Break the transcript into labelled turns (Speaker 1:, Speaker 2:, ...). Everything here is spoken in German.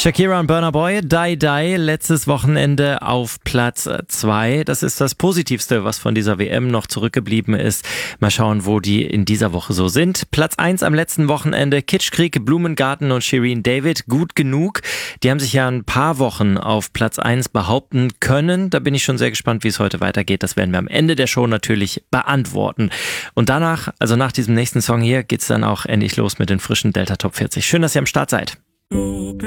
Speaker 1: Shakira und Burna Boy, Die Die, letztes Wochenende auf Platz 2. Das ist das Positivste, was von dieser WM noch zurückgeblieben ist. Mal schauen, wo die in dieser Woche so sind. Platz 1 am letzten Wochenende, Kitschkrieg, Blumengarten und Shirin David, Gut genug. Die haben sich ja ein paar Wochen auf Platz 1 behaupten können. Da bin ich schon sehr gespannt, wie es heute weitergeht. Das werden wir am Ende der Show natürlich beantworten. Und danach, also nach diesem nächsten Song hier, geht's dann auch endlich los mit den frischen Delta Top 40. Schön, dass ihr am Start seid.